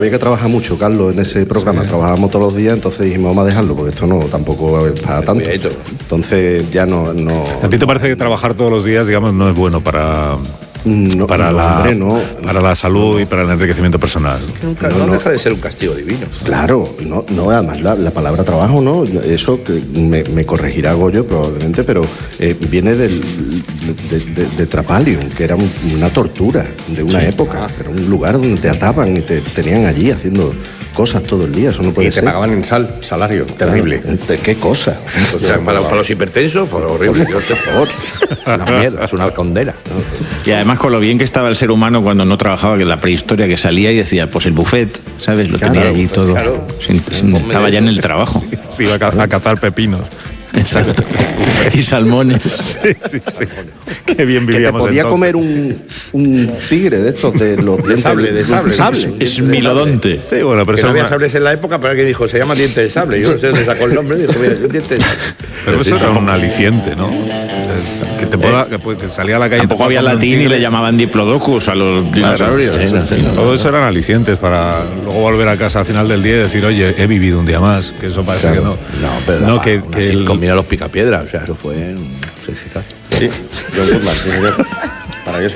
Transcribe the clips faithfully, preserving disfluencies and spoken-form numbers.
Había que trabajar mucho, Carlos, en ese programa. Sí. Trabajábamos todos los días, entonces dijimos, vamos a dejarlo, porque esto no tampoco es para tanto. Entonces ya no... no ¿A ti te parece que trabajar todos los días, digamos, no es bueno para... No, para, no, la, hombre, no. para la salud y para el enriquecimiento personal? Nunca, no, no, no deja de ser un castigo divino. Claro, no, no además la, la palabra trabajo, ¿no? Eso que me, me corregirá Goyo probablemente, pero eh, viene del, de, de, de Trapalium, que era un, una tortura de una sí. época. Era un lugar donde te ataban y te tenían allí haciendo cosas todo el día. Eso no puede y ser. Y te pagaban en sal, salario, terrible. ¿De qué cosa? O sea, para, para los hipertensos, fue horrible. Por favor. Una mierda, es una condena. Y además con lo bien que estaba el ser humano cuando no trabajaba, que la prehistoria, que salía y decía, pues el buffet, ¿sabes? Lo claro, tenía allí todo. Claro. Sin, sin, estaba ya en el trabajo. Sí, iba a, a cazar pepinos. Exacto. Y salmones. Sí, sí, sí. Qué bien vivíamos. Que te podía entonces. comer un, un tigre de estos de los dientes de sable, de sable. sable. Es, es milodonte. Sí, bueno, pero que eso no había una... sables en la época, pero alguien dijo, se llama diente de sable. Yo no sé dónde sacó el nombre. Dijo, mira, diente de sable. Pero eso era un aliciente, ¿no? Que te pueda, que, que salía a la calle. Tampoco había latín y le llamaban diplodocus a los dinosaurios. Claro, sí, sí, sí. Todo eso eran alicientes para luego volver a casa al final del día y decir, oye, he vivido un día más, que eso parece claro. que no. No, pero no, la, que, que el... combina los picapiedras, o sea, eso fue un éxito. Sí, John Goodman, maravilloso.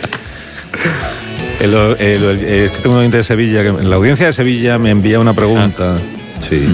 El, el, el, es que tengo un oyente de Sevilla, que en la audiencia de Sevilla me envía una pregunta. Ah. Sí.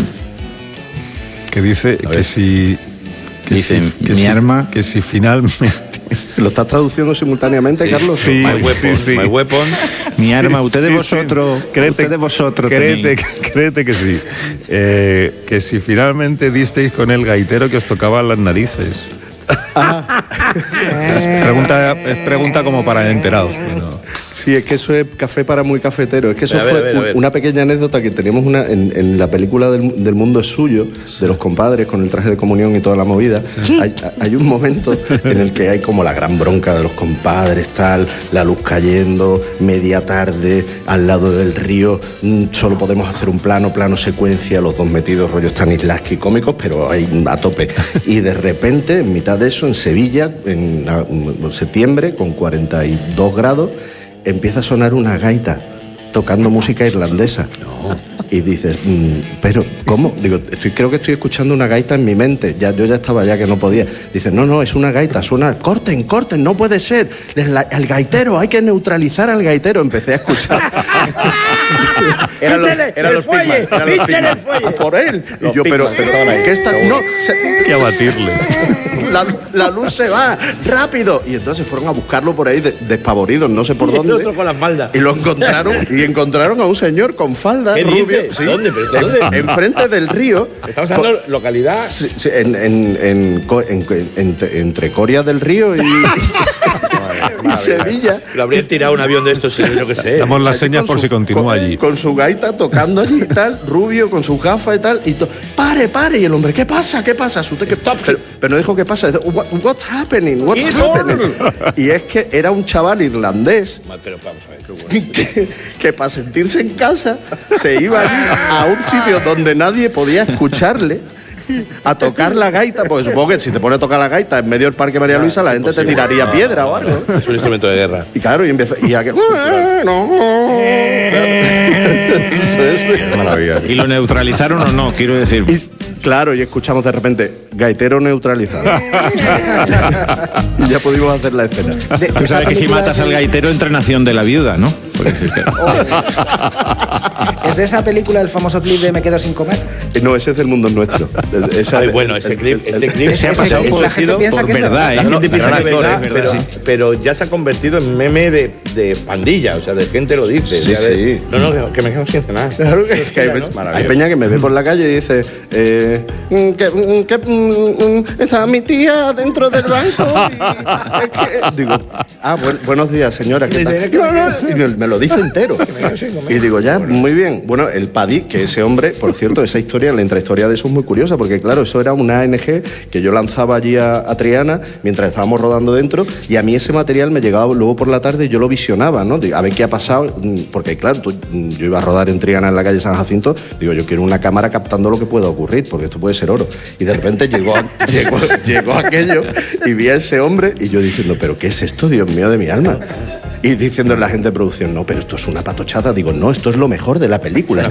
Que dice que si... Que dice, si, que mi si, arma... Que si finalmente... ¿Lo estás traduciendo simultáneamente, sí, Carlos? Sí, my weapon, sí, sí. My weapon. Mi arma, usted de sí, vosotros, sí. Créete, usted de vosotros créete, créete que sí. Eh, que si finalmente disteis con el gaitero que os tocaba las narices. Ah. es, pregunta, es pregunta como para enterados. ¿No? Sí, es que eso es café para muy cafetero. Es que eso a ver, fue a ver, a ver. una pequeña anécdota que teníamos una, en, en la película del, del Mundo es Suyo, de los compadres con el traje de comunión y toda la movida. Sí. Hay, hay un momento en el que hay como la gran bronca de los compadres, tal, la luz cayendo, media tarde, al lado del río, solo podemos hacer un plano, plano secuencia, los dos metidos rollos Stanislavski cómicos, pero ahí a tope. Y de repente, en mitad de eso, en Sevilla, en, en septiembre, con cuarenta y dos grados, empieza a sonar una gaita tocando música irlandesa. No. Y dices, mmm, pero ¿cómo? Digo, estoy, creo que estoy escuchando una gaita en mi mente. Ya, yo ya estaba ya que no podía. Dices, no, no, es una gaita, suena, corten, corten, no puede ser. El, el gaitero, hay que neutralizar al gaitero. Empecé a escuchar. Eran los, era los fuelle, pinchen el fuelle. A por él. Los y yo, pero, pero, ¿qué está? No, se... Hay que abatirle. La, la luz se va, rápido. Y entonces fueron a buscarlo por ahí de, despavoridos, no sé por y dónde. El otro con las faldas. Y lo encontraron, y encontraron a un señor con falda ¿Qué rubio. dices? ¿Sí? ¿Dónde? ¿Pero dónde? Enfrente del río. Estamos hablando de localidad. Sí, sí, en, en, en, en, en, entre Coria del Río y, y, y Sevilla. Lo habrían tirado un avión de estos, yo qué sé. Damos las señas por su, si continúa con, allí. Con su gaita tocando allí y tal, rubio, con sus gafas y tal. Y to, pare, pare. Y el hombre, ¿qué pasa? ¿Qué pasa? ¿Usted qué? Pero, pero no dijo qué pasa. What, what's happening? What's happening? Y es que era un chaval irlandés. Pero vamos a ver, qué bueno. Que, que para sentirse en casa se iba allí a un sitio donde nadie podía escucharle a tocar la gaita, porque supongo que si te pones a tocar la gaita en medio del Parque María Luisa, la gente te tiraría piedra o algo. Es un instrumento de guerra. Y claro, y empezó. Y aquel. Es maravilla. ¿Y lo neutralizaron o no? Quiero decir. Y, claro, y escuchamos de repente, gaitero neutralizado. Y ya pudimos hacer la escena. De, Tú sabes que si matas al gaitero entra en Nación de la Viuda, ¿no? Que... ¿Es de esa película el famoso clip de Me quedo sin comer? No, ese es del Mundo Nuestro. Esa, Ay, bueno, ese clip, el, el, ese clip se ha pasado por, por verdad, ¿eh? La gente piensa que es verdad, pero, pero ya se ha convertido en meme de, de pandilla, o sea, de gente lo dice. Sí, sí. De, no, no, que me quedo sin cenar. Claro que, es que hay, ¿no? Hay peña que me ve por la calle y dice eh, que, que mm, está mi tía dentro del banco y, es que, digo, ah, buen, buenos días, señora, ¿qué tal? No, no, y me lo dice entero. Y digo, ya, muy bien. Bueno, el Padí, que ese hombre, por cierto, esa historia, la intrahistoria de eso es muy curiosa, porque claro, eso era una A N G que yo lanzaba allí a, a Triana mientras estábamos rodando dentro, y a mí ese material me llegaba luego por la tarde y yo lo visionaba, ¿no? A ver qué ha pasado, porque claro, tú, yo iba a rodar en Triana en la calle San Jacinto, digo, yo quiero una cámara captando lo que pueda ocurrir, porque esto puede ser oro. Y de repente llegó, llegó, llegó aquello y vi a ese hombre y yo diciendo, pero ¿qué es esto, Dios mío de mi alma? y diciendo la gente de producción, no, pero esto es una patochada. Digo, no, esto es lo mejor de la película.